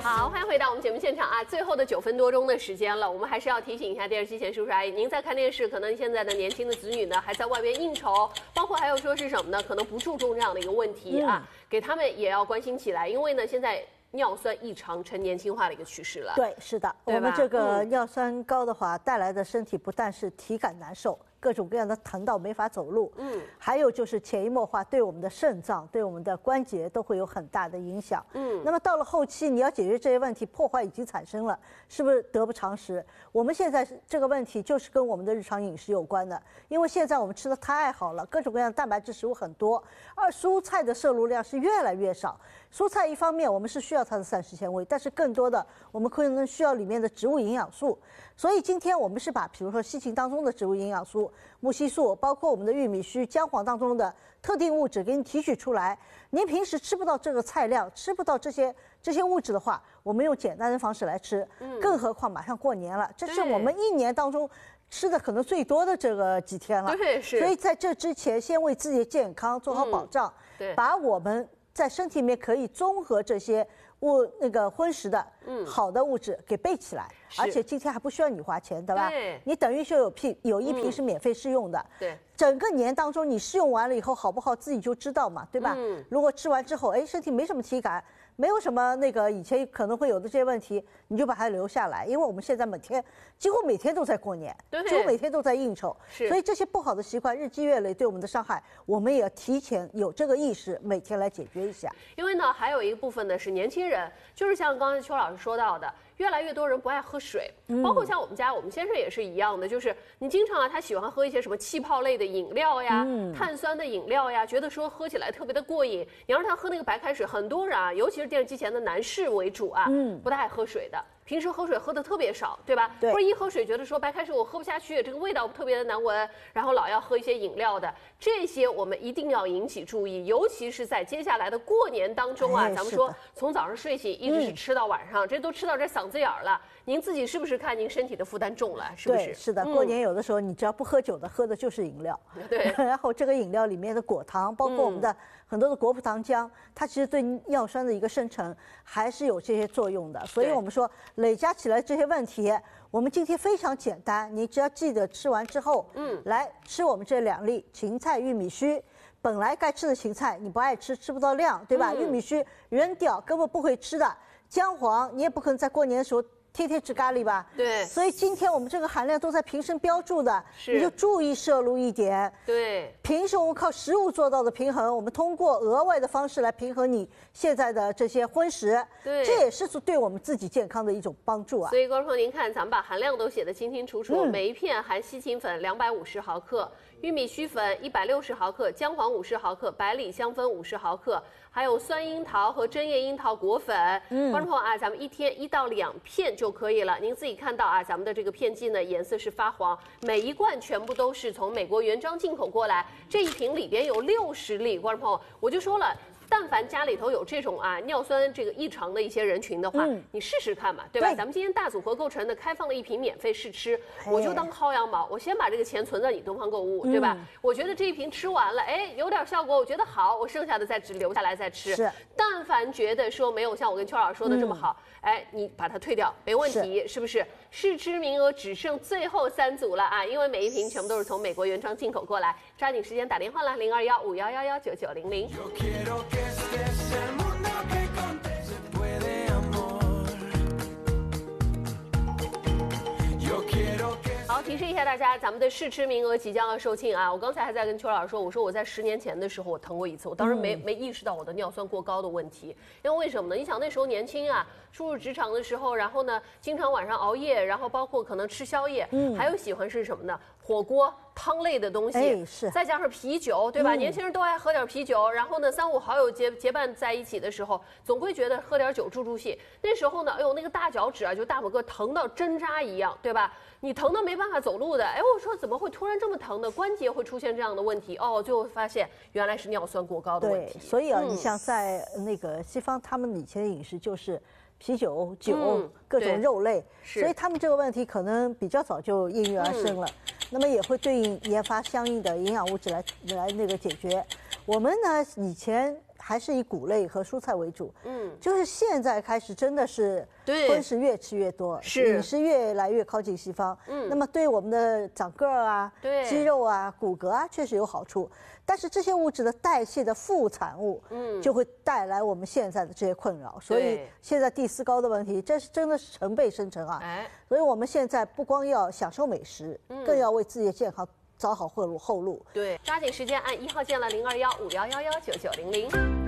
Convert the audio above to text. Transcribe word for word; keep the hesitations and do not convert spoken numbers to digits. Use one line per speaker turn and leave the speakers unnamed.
好，欢迎回到我们节目现场啊！最后的九分多钟的时间了，我们还是要提醒一下电视机前叔叔阿姨，您在看电视，可能现在的年轻的子女呢还在外边应酬，包括还有说是什么呢？可能不注重这样的一个问题啊，嗯、给他们也要关心起来，因为呢现在尿酸异常呈年轻化的一个趋势了。
对，是的，我们这个尿酸高的话，带来的身体不但是体感难受。各种各样的疼到没法走路，嗯，还有就是潜移默化对我们的肾脏、对我们的关节都会有很大的影响，嗯。那么到了后期，你要解决这些问题，破坏已经产生了，是不是得不偿失？我们现在这个问题就是跟我们的日常饮食有关的，因为现在我们吃的太好了，各种各样的蛋白质食物很多，而蔬菜的摄入量是越来越少。蔬菜一方面我们是需要它的膳食纤维，但是更多的我们可能需要里面的植物营养素。所以今天我们是把比如说西芹当中的植物营养素、木烯素，包括我们的玉米须、姜黄当中的特定物质给你提取出来。您平时吃不到这个菜量，吃不到这些这些物质的话，我们用简单的方式来吃。嗯，更何况马上过年了，这是我们一年当中吃的可能最多的这个几天了。
对，是。
所以在这之前，先为自己的健康做好保障，嗯、对，把我们在身体里面可以综合这些物那个荤食的嗯好的物质给备起来，而且今天还不需要你花钱，对吧？对，你等于说有瓶有一瓶是免费试用的，嗯、对，整个年当中你试用完了以后好不好自己就知道嘛，对吧？嗯，如果吃完之后，哎，身体没什么体感，没有什么那个以前可能会有的这些问题，你就把它留下来，因为我们现在每天几乎每天都在过年，对，几乎每天都在应酬，是，所以这些不好的习惯日积月累对我们的伤害，我们也要提前有这个意识，每天来解决一下。
因为呢，还有一个部分呢是年轻人，就是像刚才邱老师说到的。越来越多人不爱喝水，包括像我们家，我们先生也是一样的，就是你经常啊，他喜欢喝一些什么气泡类的饮料呀、嗯、碳酸的饮料呀，觉得说喝起来特别的过瘾。你让他喝那个白开水，很多人啊，尤其是电视机前的男士为主啊，嗯、不太爱喝水的。平时喝水喝的特别少，对吧？对。或者一喝水觉得说白开水我喝不下去，这个味道特别的难闻，然后老要喝一些饮料的，这些我们一定要引起注意，尤其是在接下来的过年当中啊，哎、咱们说从早上睡醒一直是吃到晚上，嗯、这都吃到这嗓子眼儿了。您自己是不是看您身体的负担重了？是不是？
对，是的。过年有的时候你只要不喝酒的，喝的就是饮料。对。然后这个饮料里面的果糖，包括我们的很多的果葡糖浆，它其实对尿酸的一个生成还是有这些作用的。所以我们说累加起来这些问题，我们今天非常简单，你只要记得吃完之后，嗯，来吃我们这两粒芹菜、玉米须。本来该吃的芹菜你不爱吃，吃不到量，对吧？嗯、玉米须扔掉，根本不会吃的。姜黄你也不可能在过年的时候天天吃咖喱吧？对。所以今天我们这个含量都在瓶身标注的，你就注意摄入一点。对。平时我们靠食物做到的平衡，我们通过额外的方式来平衡你现在的这些荤食。对。这也是对我们自己健康的一种帮助啊。
所以观众朋友，您看咱们把含量都写得清清楚楚，嗯、每一片含西芹粉两百五十毫克。玉米须粉一百六十毫克，姜黄五十毫克，百里香粉五十毫克，还有酸樱桃和针叶樱桃果粉。嗯，观众朋友啊，咱们一天一到两片就可以了。您自己看到啊，咱们的这个片剂呢，颜色是发黄，每一罐全部都是从美国原装进口过来。这一瓶里边有六十粒，观众朋友，我就说了。但凡家里头有这种啊尿酸这个异常的一些人群的话，嗯、你试试看嘛，对吧？对，咱们今天大组合构成的开放了一瓶免费试吃，我就当薅羊毛，我先把这个钱存在你东方购物，对吧？嗯、我觉得这一瓶吃完了，哎，有点效果，我觉得好，我剩下的再只留下来再吃。是，但凡觉得说没有像我跟邱老师说的这么好，嗯、哎，你把它退掉，没问题，是, 是不是？试吃名额只剩最后三组了啊，因为每一瓶全部都是从美国原装进口过来，抓紧时间打电话啦，零二幺五幺幺幺九九零零。好，提示一下大家，咱们的试吃名额即将要售罄啊！我刚才还在跟邱老师说，我说我在十年前的时候我疼过一次，我当时没、嗯、没意识到我的尿酸过高的问题，因为为什么呢？你想那时候年轻啊，初入职场的时候，然后呢，经常晚上熬夜，然后包括可能吃宵夜，嗯，还有喜欢是什么呢？火锅、汤类的东西，哎、是，再加上啤酒，对吧？嗯、年轻人都爱喝点啤酒，然后呢，三五好友结结伴在一起的时候，总会觉得喝点酒助助兴。那时候呢，哎呦，那个大脚趾啊，就大拇哥疼到针扎一样，对吧？你疼到没办法走路的，哎，我说怎么会突然这么疼呢？关节会出现这样的问题哦，最后发现原来是尿酸过高的问题。
对，所以啊，嗯、你像在那个西方，他们以前的饮食就是啤酒、酒、嗯、各种肉类，所以他们这个问题可能比较早就应运而生了。嗯、那么也会对应研发相应的营养物质来来那个解决。我们呢以前还是以谷类和蔬菜为主。
嗯，
就是现在开始真的是荤食越吃越多，
是
饮食越来越靠近西方。嗯，那么对我们的长个儿啊、
对
肌肉啊、骨骼啊确实有好处，但是这些物质的代谢的副产物，嗯，就会带来我们现在的这些困扰。所以现在第四高的问题，这是真的是成倍生成啊。哎，所以我们现在不光要享受美食，嗯、更要为自己的健康找好后路后路。
对，抓紧时间按一号键了零二幺五幺幺幺九九零零。